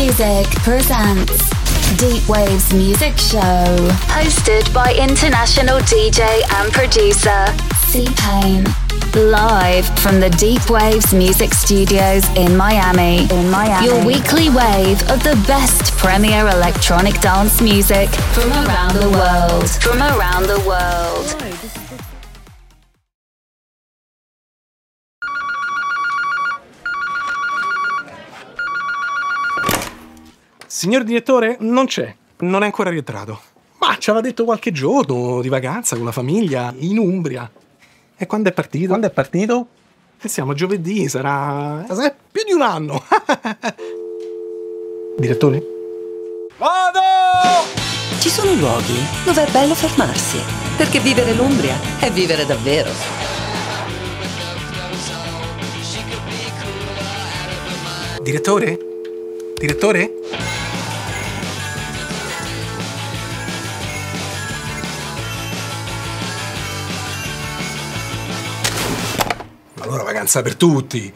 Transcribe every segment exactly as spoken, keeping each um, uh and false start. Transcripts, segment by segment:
Music presents Deep Waves Music Show, hosted by international D J and producer C-Pain, live from the Deep Waves Music Studios in Miami. In Miami, your weekly wave of the best premier electronic dance music from around the world. From around the world. Signor direttore, non c'è, non è ancora rientrato. Ma ci aveva detto qualche giorno di vacanza con la famiglia in Umbria. E quando è partito? Quando è partito? E siamo a giovedì, sarà... sarà più di un anno. Direttore? Vado! Ci sono luoghi dove è bello fermarsi, perché vivere l'Umbria è vivere davvero. Direttore? Direttore? Allora vacanza per tutti.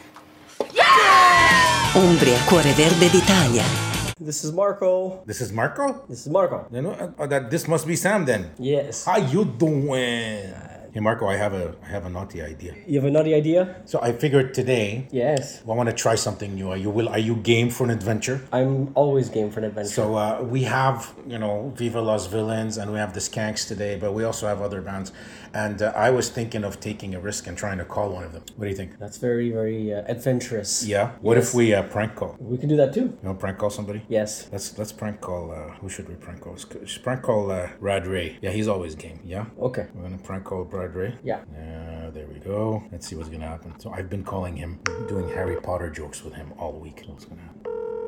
Umbria, cuore verde d'Italia. This is Marco. This is Marco? This is Marco. You know, uh, that this must be Sam then. Yes. How you doing? Hey Marco, I have a I have a naughty idea. You have a naughty idea? So I figured today, Yes. I want to try something new. Are you will are you game for an adventure? I'm always game for an adventure. So uh, we have, you know, Viva Los Villains and we have the Skanks today, but we also have other bands. And uh, I was thinking of taking a risk and trying to call one of them. What do you think? That's very, very uh, adventurous. Yeah. What Yes. if we uh, prank call? We can do that too. You want to prank call somebody? Yes. Let's let's prank call. Uh, who should we prank call? Let's prank call uh, Brad Ray. Yeah, he's always game. Yeah. Okay. We're gonna prank call Brad Ray. Yeah. Uh, there we go. Let's see what's gonna happen. So I've been calling him, doing Harry Potter jokes with him all week. What's gonna happen?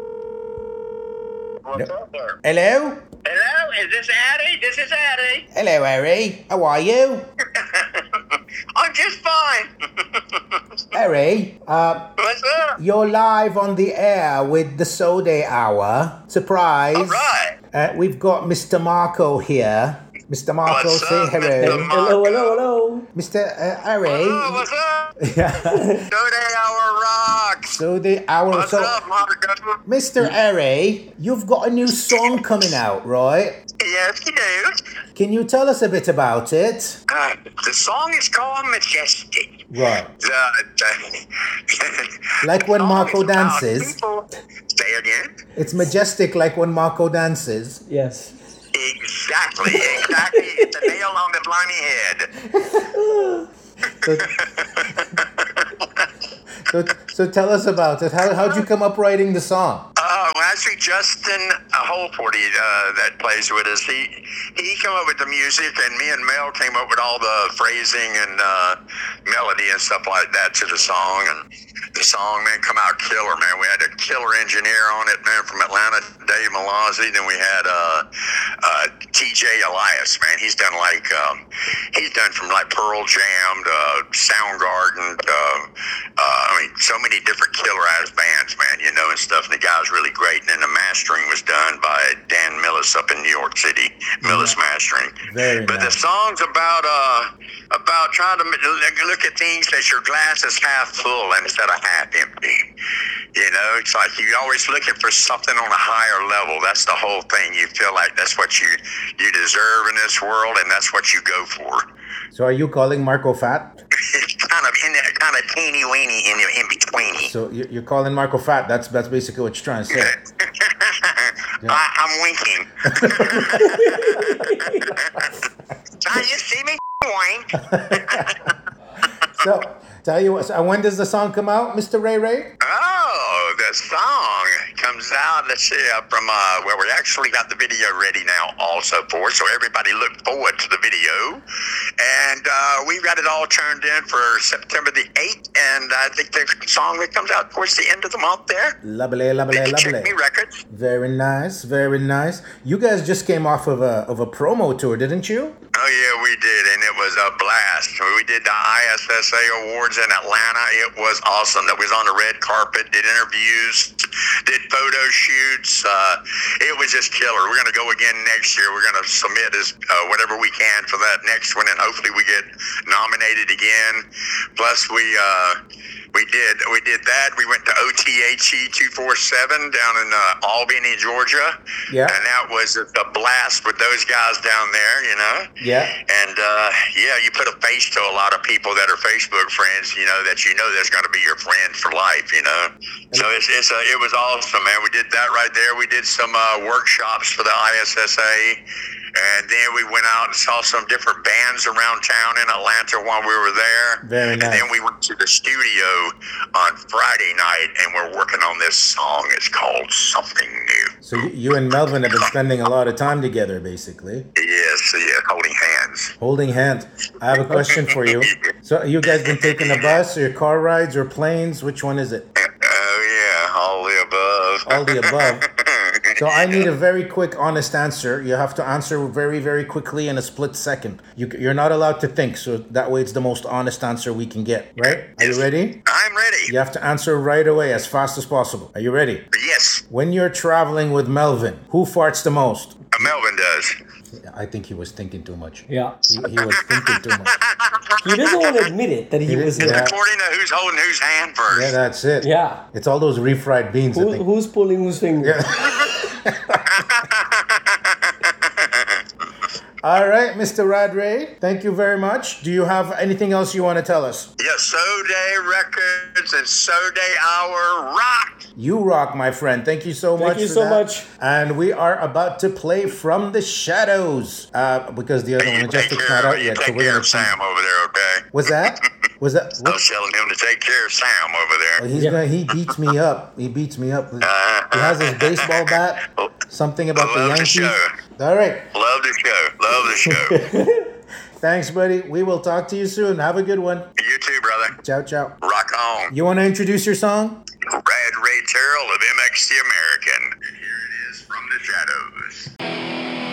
What's Yep. up there? Hello. Hello, is this Addie? This is Addie. Hello, Harry. How are you? I'm just fine. Harry, uh, What's up? you're live on the air with the Soday Hour. Surprise. All right. Uh, we've got Mister Marco here. Mister Marco, What's say up, hello. Mister Marco? Hello, hello, hello. Mister Uh, Harry. Oh, what's up? Yeah. Today Hour rocks. So the hour. What's so, up, Marco? Mister Harry, you've got a new song coming out, right? Yes, you do. Can you tell us a bit about it? Uh, the song is called Majestic. Right. The, the Like when song Marco is about dances. people- Say again? It's majestic like when Marco dances. Yes. Exactly, exactly. It's a nail on the blimey head. So, so, so tell us about it. How, how'd you come up writing the song? Uh, well, actually, Justin Holforty, uh, that plays with us, he he came up with the music, and me and Mel came up with all the phrasing and uh, melody and stuff like that to the song. And the song, man, come out killer, man. We had a killer engineer on it, man, from Atlanta, Dave Malazzi. Then we had uh, uh, T J Elias, man. He's done like um, he's done from like Pearl Jam to Soundgarden to uh, I mean, so many different killer ass bands, man, you know, and stuff. And the guy's really great. And then the mastering was done by Dan Millis up in New York City, Millis Mastering. Very but nice. the song's about uh about trying to look at things that your glass is half full instead of half empty. You know, it's like you're always looking for something on a higher level. That's the whole thing. You feel like that's what you you deserve in this world, and that's what you go for. So are you calling Marco fat? It's kind of in there, kind of teeny weeny in in between. So you- you're calling Marco fat. That's that's basically what you're trying to say. I, I'm winking. Can you see me wink? So tell you what. So when does the song come out, Mister Ray Ray? Oh, the song comes out, let's see, uh, from, uh, well, we actually got the video ready now also for it, so everybody look forward to the video. And uh, we've got it all turned in for September the eighth, and I think the song that comes out towards the end of the month there. Lovely, lovely, Check lovely. Me Records. Very nice, very nice. You guys just came off of a of a promo tour, didn't you? Oh, yeah, we did, and it was a blast. We did the I S S A Awards in Atlanta. It was awesome. That was on the red carpet, did interviews, did photo shoots. Uh, it was just killer. We're going to go again next year. We're going to submit as uh, whatever we can for that next one, and hopefully we get nominated again. Plus, we uh, We did. We did that. We went to O T H E two forty-seven down in uh, Albany, Georgia. Yeah. And that was a blast with those guys down there, you know? Yeah. And, uh, yeah, you put a face to a lot of people that are Facebook friends, you know, that you know that's going to be your friend for life, you know? So it's, it's a, it was awesome, man. We did that right there. We did some uh, workshops for the I S S A. And then we went out and saw some different bands around town in Atlanta while we were there. Very nice. And then we went to the studio on Friday night, and we're working on this song. It's called Something New. So you, you and Melvin have been spending a lot of time together, basically. Yes, yeah, holding hands. Holding hands. I have a question for you. So you guys been taking a bus or car rides or planes? Which one is it? Oh, yeah, all the above. All the above. So I need a very quick, honest answer. You have to answer very, very quickly in a split second. You, you're not allowed to think, so that way it's the most honest answer we can get, right? Are you ready? I'm ready. You have to answer right away, as fast as possible. Are you ready? Yes, When you're traveling with Melvin, who farts the most? Melvin does. I think he was thinking too much. Yeah. He, he was thinking too much. He doesn't want to admit it that he He was. didn't- yeah. According to who's holding whose hand first. Yeah, that's it. Yeah. It's all those refried beans, I Who, think. who's pulling whose finger? All right, Mister Radray, thank you very much. Do you have anything else you want to tell us? Yes, So Day Records and So Day Hour rock. You rock, my friend. Thank you so Thank much. you for so that. much. And we are about to play From the Shadows uh, because the other one, You take Majestic's care, not out you yet. So take we're care gonna of see. Sam over there, okay? Was that? Was that? I What? was telling him to take care of Sam over there. He's Yeah. gonna. He beats me up. He beats me up. Uh, He has his baseball bat. Something about the Love the Yankees. show. All right. Love the show. Love the show. Thanks, buddy. We will talk to you soon. Have a good one. You too, brother. Ciao, ciao. Rock on. You want to introduce your song? Brad Ray Terrell of M X the American. Here it is, From the Shadows.